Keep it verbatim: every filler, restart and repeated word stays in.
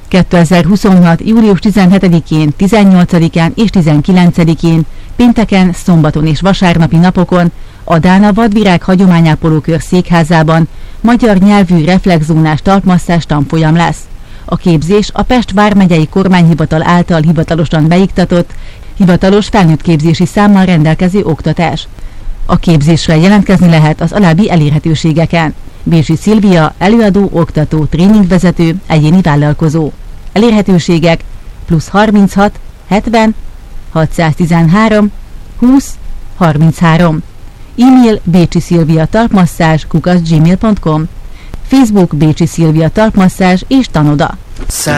kétezer-huszonhat. július tizenhetedikén, tizennyolcadikán és tizenkilencedikén, pénteken, szombaton és vasárnapi napokon a Dána Vadvirág hagyományápolókör székházában magyar nyelvű reflexzónás talpmasszázs tanfolyam lesz. A képzés a Pest vármegyei kormányhivatal által hivatalosan beiktatott, hivatalos felnőttképzési számmal rendelkező oktatás. A képzésre jelentkezni lehet az alábbi elérhetőségeken. Bécsi Szilvia, előadó, oktató, tréningvezető, egyéni vállalkozó. Elérhetőségek plusz harminchat, hetven, hatszáztizenhárom, húsz, harminchárom. E-mail bécsi szilvia talpmasszázs kukac gmail pont com. Facebook Bécsi Szilvia talpmasszázs és tanoda.